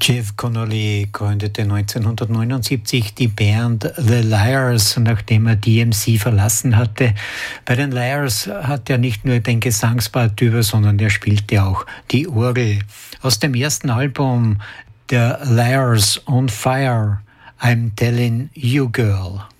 Jeff Connolly gründete 1979 die Band The Liars, nachdem er DMC verlassen hatte. Bei den Liars hat er nicht nur den Gesangspart über, sondern er spielte auch die Orgel. Aus dem ersten Album der Liars on Fire, I'm Telling You Girl.